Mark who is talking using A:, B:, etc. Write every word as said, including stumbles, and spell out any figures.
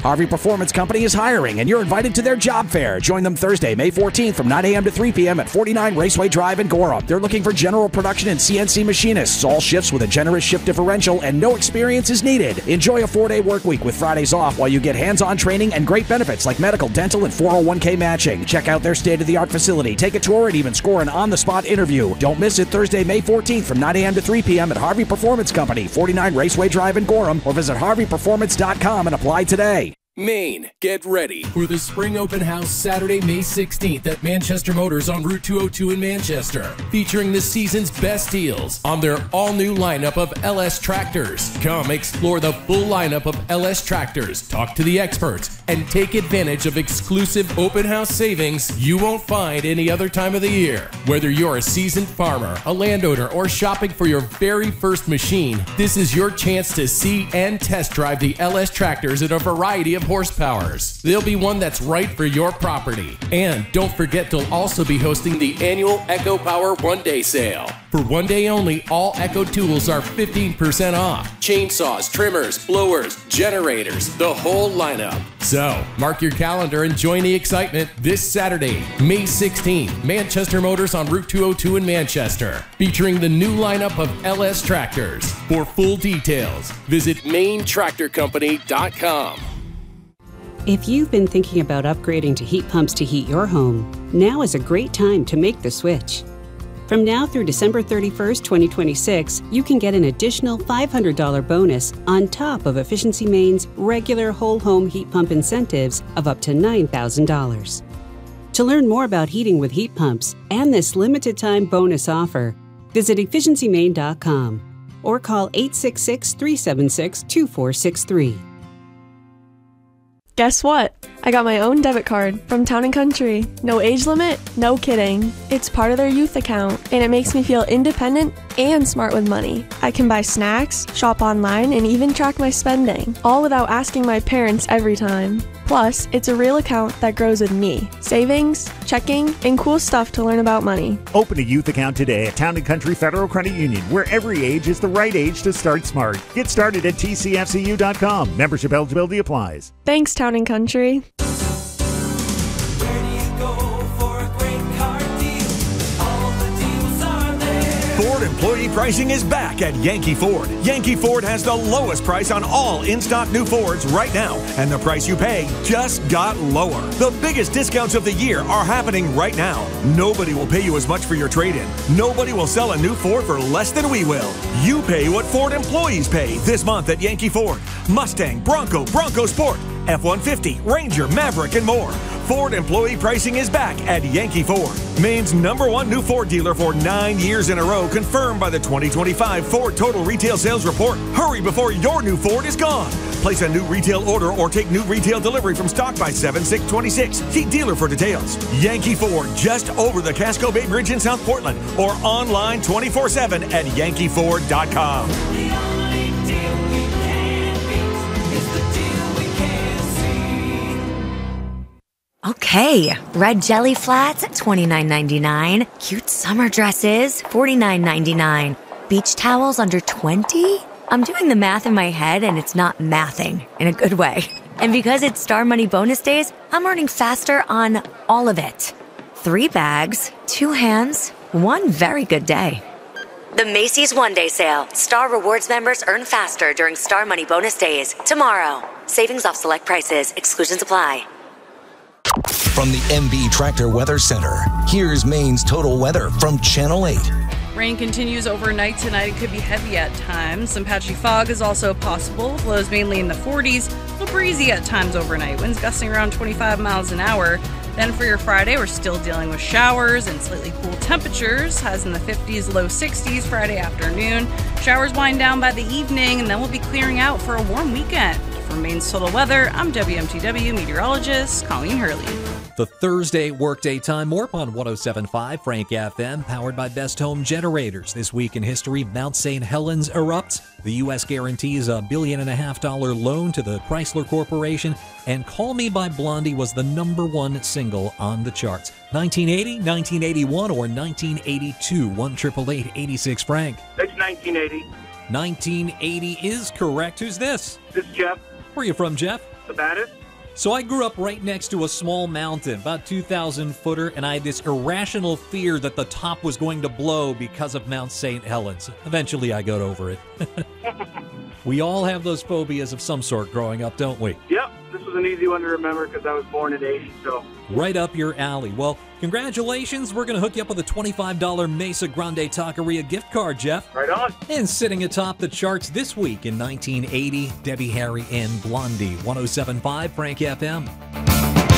A: Harvey Performance Company is hiring, and you're invited to their job fair. Join them Thursday, May fourteenth from nine a.m. to three p.m. at forty-nine Raceway Drive in Gorham. They're looking for general production and C N C machinists, all shifts with a generous shift differential, and no experience is needed. Enjoy a four-day work week with Fridays off while you get hands-on training and great benefits like medical, dental, and four oh one k matching. Check out their state-of-the-art facility, take a tour, and even score an on-the-spot interview. Don't miss it Thursday, May fourteenth from nine a.m. to three p.m. at Harvey Performance Company, forty-nine Raceway Drive in Gorham, or visit harvey performance dot com and apply today.
B: Maine, get ready for the Spring Open House Saturday, May sixteenth at Manchester Motors on Route two oh two in Manchester, featuring the season's best deals on their all-new lineup of L S tractors. Come explore the full lineup of L S tractors, talk to the experts, and take advantage of exclusive open house savings you won't find any other time of the year. Whether you're a seasoned farmer, a landowner, or shopping for your very first machine, this is your chance to see and test drive the L S tractors at a variety of horsepowers. There'll be one that's right for your property. And don't forget, they'll also be hosting the annual Echo Power One Day Sale. For one day only, all Echo tools are fifteen percent off. Chainsaws, trimmers, blowers, generators, the whole lineup. So, mark your calendar and join the excitement this Saturday, May sixteenth, Manchester Motors on Route two oh two in Manchester, featuring the new lineup of L S tractors. For full details, visit maine tractor company dot com.
C: If you've been thinking about upgrading to heat pumps to heat your home, now is a great time to make the switch. From now through December thirty-first, twenty twenty-six, you can get an additional five hundred dollars bonus on top of Efficiency Maine's regular whole home heat pump incentives of up to nine thousand dollars. To learn more about heating with heat pumps and this limited time bonus offer, visit efficiency maine dot com or call eight six six, three seven six, two four six three.
D: Guess what? I got my own debit card from Town and Country. No age limit, no kidding. It's part of their youth account, and it makes me feel independent and smart with money. I can buy snacks, shop online, and even track my spending, all without asking my parents every time. Plus, it's a real account that grows with me. Savings, checking, and cool stuff to learn about money.
E: Open a youth account today at Town and Country Federal Credit Union, where every age is the right age to start smart. Get started at T C F C U dot com. Membership eligibility applies.
D: Thanks, Town and Country.
F: Ford employee pricing is back at Yankee Ford. Yankee Ford has the lowest price on all in-stock new Fords right now, and the price you pay just got lower. The biggest discounts of the year are happening right now. Nobody will pay you as much for your trade-in. Nobody will sell a new Ford for less than we will. You pay what Ford employees pay this month at Yankee Ford. Mustang, Bronco, Bronco Sport, F one fifty, Ranger, Maverick, and more. Ford employee pricing is back at Yankee Ford, Maine's number one new Ford dealer for nine years in a row, confirmed by the twenty twenty-five Ford Total Retail Sales Report. Hurry before your new Ford is gone. Place a new retail order or take new retail delivery from stock by seven six twenty-six. See dealer for details. Yankee Ford, just over the Casco Bay Bridge in South Portland, or online twenty-four seven at yankee ford dot com.
G: Okay, red jelly flats at twenty-nine ninety-nine, cute summer dresses forty-nine ninety-nine, beach towels under twenty? I'm doing the math in my head and it's not mathing in a good way. And because it's Star Money bonus days, I'm earning faster on all of it. Three bags, two hands, one very good day. The Macy's One Day Sale. Star Rewards members earn faster during Star Money bonus days. Tomorrow. Savings off select prices. Exclusions apply.
H: From the M B Tractor Weather Center, here's Maine's total weather from Channel eight.
I: Rain continues overnight tonight. It could be heavy at times. Some patchy fog is also possible. Lows mainly in the forties. A little breezy at times overnight. Winds gusting around twenty-five miles an hour. Then for your Friday, we're still dealing with showers and slightly cool temperatures. Highs in the fifties, low sixties Friday afternoon. Showers wind down by the evening, and then we'll be clearing out for a warm weekend. For Maine's Total Weather, I'm W M T W meteorologist Colleen Hurley.
J: The Thursday workday time warp on one oh seven point five Frank F M, powered by Best Home Generators. This week in history, Mount Saint Helens erupts. The U S guarantees a billion and a half dollar loan to the Chrysler Corporation. And Call Me by Blondie was the number one single on the charts. nineteen eighty, nineteen eighty-one, or nineteen eighty-two? one eight eight eight, eight six Frank.
K: It's nineteen eighty.
J: nineteen eighty is correct. Who's this?
K: This is Jeff.
J: Where are you from, Jeff?
K: The baddest.
J: So I grew up right next to a small mountain, about two thousand footer, and I had this irrational fear that the top was going to blow because of Mount Saint Helens. Eventually I got over it. We all have those phobias of some sort growing up, don't we?
K: Yep, this was an easy one to remember because I was born in eighty, so.
J: Right up your alley. Well, congratulations. We're going to hook you up with a twenty-five dollars Mesa Grande Taqueria gift card, Jeff.
K: Right on.
J: And sitting atop the charts this week in nineteen eighty, Debbie Harry and Blondie. one oh seven point five Frank F M.